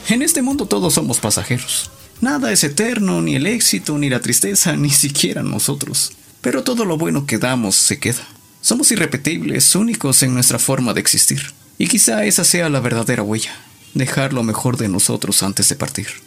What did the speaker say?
En este mundo todos somos pasajeros. Nada es eterno, ni el éxito, ni la tristeza, ni siquiera nosotros. Pero todo lo bueno que damos se queda. Somos irrepetibles, únicos en nuestra forma de existir. Y quizá esa sea la verdadera huella, dejar lo mejor de nosotros antes de partir.